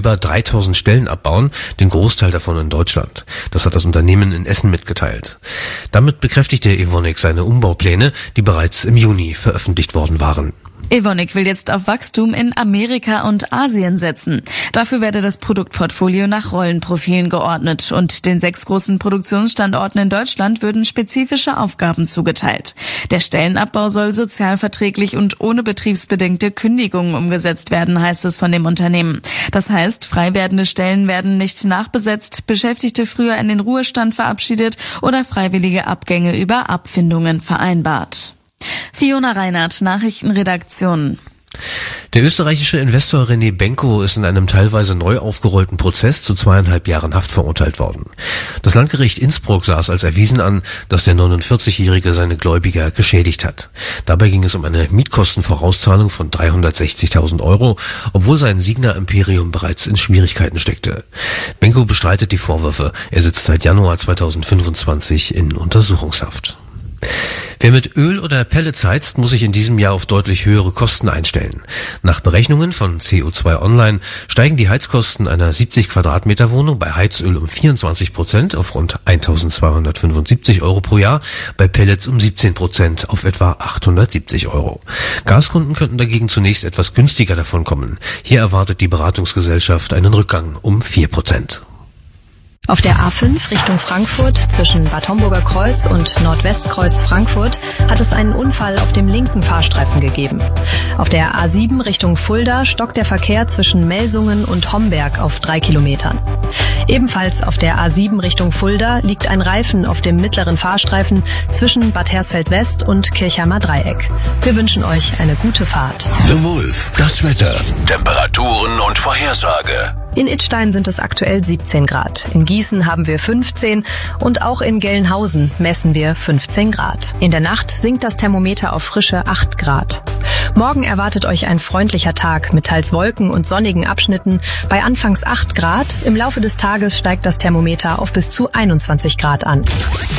über 3000 Stellen abbauen, den Großteil davon in Deutschland. Das hat das Unternehmen in Essen mitgeteilt. Damit bekräftigte Evonik seine Umbaupläne, die bereits im Juni veröffentlicht worden waren. Evonik will jetzt auf Wachstum in Amerika und Asien setzen. Dafür werde das Produktportfolio nach Rollenprofilen geordnet und den 6 großen Produktionsstandorten in Deutschland würden spezifische Aufgaben zugeteilt. Der Stellenabbau soll sozialverträglich und ohne betriebsbedingte Kündigungen umgesetzt werden, heißt es von dem Unternehmen. Das heißt, frei werdende Stellen werden nicht nachbesetzt, Beschäftigte früher in den Ruhestand verabschiedet oder freiwillige Abgänge über Abfindungen vereinbart. Fiona Reinhardt, Nachrichtenredaktion. Der österreichische Investor René Benko ist in einem teilweise neu aufgerollten Prozess zu 2,5 Jahren Haft verurteilt worden. Das Landgericht Innsbruck sah es als erwiesen an, dass der 49-Jährige seine Gläubiger geschädigt hat. Dabei ging es um eine Mietkostenvorauszahlung von 360.000 €, obwohl sein Signa Imperium bereits in Schwierigkeiten steckte. Benko bestreitet die Vorwürfe. Er sitzt seit Januar 2025 in Untersuchungshaft. Wer mit Öl oder Pellets heizt, muss sich in diesem Jahr auf deutlich höhere Kosten einstellen. Nach Berechnungen von CO2 Online steigen die Heizkosten einer 70 Quadratmeter Wohnung bei Heizöl um 24% auf rund 1.275 € pro Jahr, bei Pellets um 17% auf etwa 870 €. Gaskunden könnten dagegen zunächst etwas günstiger davon kommen. Hier erwartet die Beratungsgesellschaft einen Rückgang um 4%. Auf der A5 Richtung Frankfurt zwischen Bad Homburger Kreuz und Nordwestkreuz Frankfurt hat es einen Unfall auf dem linken Fahrstreifen gegeben. Auf der A7 Richtung Fulda stockt der Verkehr zwischen Melsungen und Homberg auf 3 Kilometern. Ebenfalls auf der A7 Richtung Fulda liegt ein Reifen auf dem mittleren Fahrstreifen zwischen Bad Hersfeld West und Kirchheimer Dreieck. Wir wünschen euch eine gute Fahrt. The Wolf, das Wetter, Temperaturen und Vorhersage. In Idstein sind es aktuell 17 Grad. In Gießen haben wir 15 und auch in Gelnhausen messen wir 15 Grad. In der Nacht sinkt das Thermometer auf frische 8 Grad. Morgen erwartet euch ein freundlicher Tag mit teils Wolken und sonnigen Abschnitten bei anfangs 8 Grad. Im Laufe des Tages steigt das Thermometer auf bis zu 21 Grad an.